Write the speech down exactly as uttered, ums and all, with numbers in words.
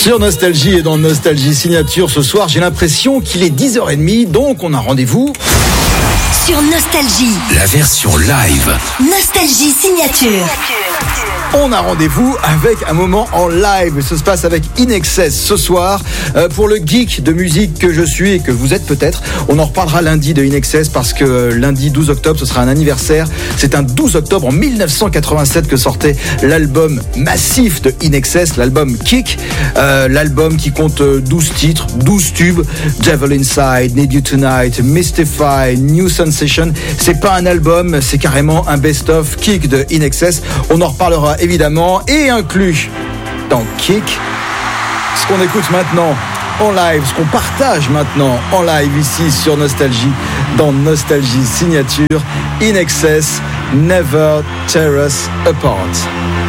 Sur Nostalgie et dans Nostalgie Signature, ce soir, j'ai l'impression qu'il est dix heures trente, donc on a rendez-vous sur Nostalgie. La version live. Nostalgie Signature. On a rendez-vous avec un moment en live. Ça se passe avec In Excess ce soir. Euh, pour le geek de musique que je suis et que vous êtes peut-être, on en reparlera lundi de In Excess parce que euh, lundi douze octobre, ce sera un anniversaire. C'est un douze octobre en dix-neuf cent quatre-vingt-sept que sortait l'album massif de In Excess, l'album Kick. Euh, l'album qui compte douze titres, douze tubes. Devil Inside, Need You Tonight, Mystify, New Sensation. C'est pas un album, c'est carrément un best-of Kick de In Excess. On en reparlera évidemment, et inclus dans Kick, ce qu'on écoute maintenant en live, ce qu'on partage maintenant en live ici sur Nostalgie, dans Nostalgie Signature, In Excess, Never Tear Us Apart.